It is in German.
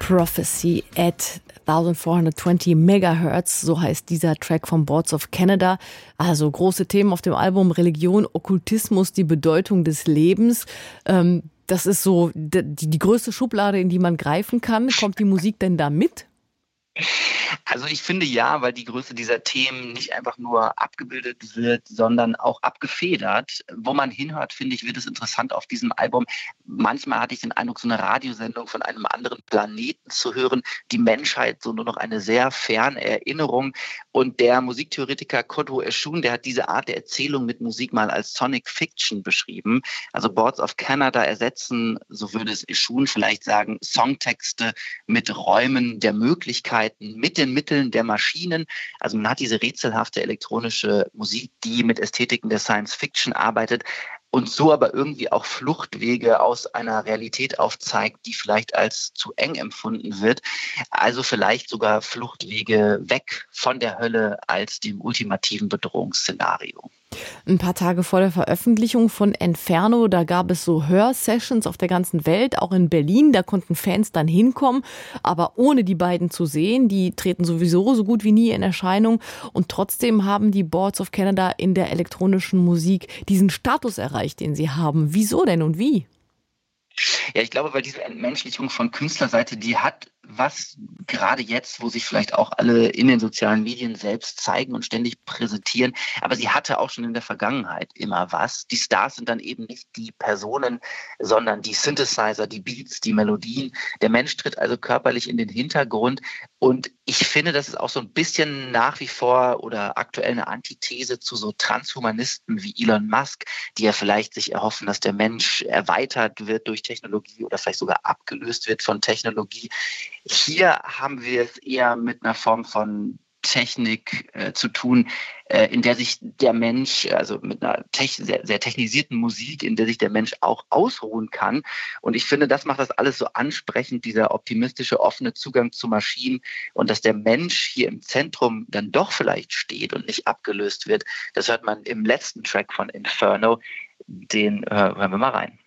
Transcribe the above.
Prophecy at 1420 Megahertz, so heißt dieser Track von Boards of Canada. Also große Themen auf dem Album: Religion, Okkultismus, die Bedeutung des Lebens. Das ist so die größte Schublade, in die man greifen kann. Kommt die Musik denn da mit? Also ich finde ja, weil die Größe dieser Themen nicht einfach nur abgebildet wird, sondern auch abgefedert. Wo man hinhört, finde ich, wird es interessant auf diesem Album. Manchmal hatte ich den Eindruck, so eine Radiosendung von einem anderen Planeten zu hören. Die Menschheit, so nur noch eine sehr ferne Erinnerung. Und der Musiktheoretiker Kodwo Eshun, der hat diese Art der Erzählung mit Musik mal als Sonic Fiction beschrieben. Also Boards of Canada ersetzen, so würde es Eshun vielleicht sagen, Songtexte mit Räumen der Möglichkeiten, mit den Mitteln der Maschinen. Also man hat diese rätselhafte elektronische Musik, die mit Ästhetiken der Science Fiction arbeitet und so aber irgendwie auch Fluchtwege aus einer Realität aufzeigt, die vielleicht als zu eng empfunden wird. Also vielleicht sogar Fluchtwege weg von der Hölle als dem ultimativen Bedrohungsszenario. Ein paar Tage vor der Veröffentlichung von Inferno, da gab es so Hörsessions auf der ganzen Welt, auch in Berlin. Da konnten Fans dann hinkommen, aber ohne die beiden zu sehen. Die treten sowieso so gut wie nie in Erscheinung. Und trotzdem haben die Boards of Canada in der elektronischen Musik diesen Status erreicht, den sie haben. Wieso denn und wie? Ja, ich glaube, weil diese Entmenschlichung von Künstlerseite, die hat was gerade jetzt, wo sich vielleicht auch alle in den sozialen Medien selbst zeigen und ständig präsentieren. Aber sie hatte auch schon in der Vergangenheit immer was. Die Stars sind dann eben nicht die Personen, sondern die Synthesizer, die Beats, die Melodien. Der Mensch tritt also körperlich in den Hintergrund. Und ich finde, das ist auch so ein bisschen nach wie vor oder aktuell eine Antithese zu so Transhumanisten wie Elon Musk, die ja vielleicht sich erhoffen, dass der Mensch erweitert wird durch Technologie oder vielleicht sogar abgelöst wird von Technologie. Hier haben wir es eher mit einer Form von Technik zu tun, in der sich der Mensch, also mit einer sehr technisierten Musik, in der sich der Mensch auch ausruhen kann. Und ich finde, das macht das alles so ansprechend, dieser optimistische, offene Zugang zu Maschinen und dass der Mensch hier im Zentrum dann doch vielleicht steht und nicht abgelöst wird. Das hört man im letzten Track von Inferno. Den hören wir mal rein.